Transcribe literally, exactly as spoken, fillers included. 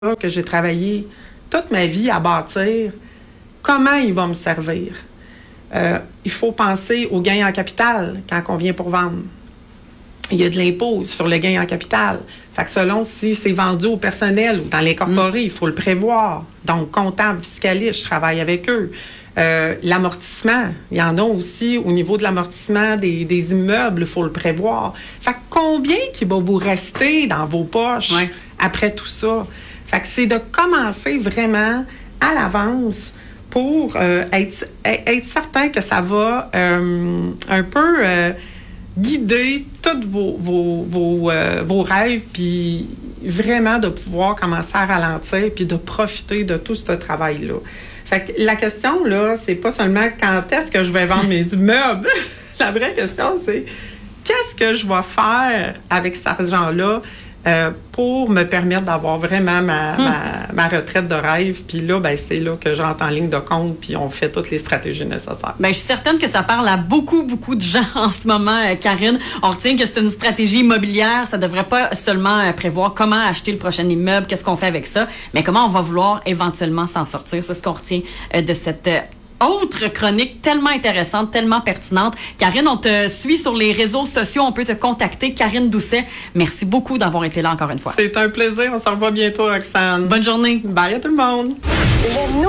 que j'ai travaillé toute ma vie à bâtir, comment il va me servir? Euh, il faut penser au gain en capital quand on vient pour vendre. Il y a de l'impôt sur le gain en capital. Fait que selon si c'est vendu au personnel ou dans l'incorporé, mmh. il faut le prévoir. Donc, comptable, fiscaliste, je travaille avec eux. Euh, l'amortissement, il y en a aussi au niveau de l'amortissement des, des immeubles, il faut le prévoir. Fait que combien qui va vous rester dans vos poches ouais. après tout ça? Fait que c'est de commencer vraiment à l'avance pour euh, être, être certain que ça va euh, un peu euh, guider tous vos, vos, vos, euh, vos rêves, puis vraiment de pouvoir commencer à ralentir, puis de profiter de tout ce travail-là. Fait que la question, là, c'est pas seulement quand est-ce que je vais vendre mes immeubles. La vraie question, c'est qu'est-ce que je vais faire avec cet argent-là euh, pour me permettre d'avoir vraiment ma, hum. ma, ma retraite de rêve. Puis là, ben c'est là que j'entre en ligne de compte, puis on fait toutes les stratégies nécessaires. Ben je suis certaine que ça parle à beaucoup, beaucoup de gens en ce moment, euh, Karine. On retient que c'est une stratégie immobilière. Ça devrait pas seulement euh, prévoir comment acheter le prochain immeuble, qu'est-ce qu'on fait avec ça, mais comment on va vouloir éventuellement s'en sortir. C'est ce qu'on retient euh, de cette... Euh, autre chronique tellement intéressante, tellement pertinente. Karine, on te suit sur les réseaux sociaux. On peut te contacter. Karine Doucet, merci beaucoup d'avoir été là encore une fois. C'est un plaisir. On se revoit bientôt, Roxane. Bonne journée. Bye à tout le monde. Le